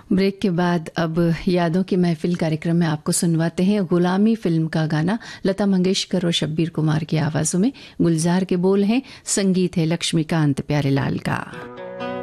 Break के बाद अब यादों की महफिल कार्यक्रम में आपको सुनवाते हैं गुलामी फिल्म का गाना। लता मंगेशकर और शब्बीर कुमार की आवाजों में। गुलजार के बोल हैं, संगीत है लक्ष्मीकांत प्यारेलाल का।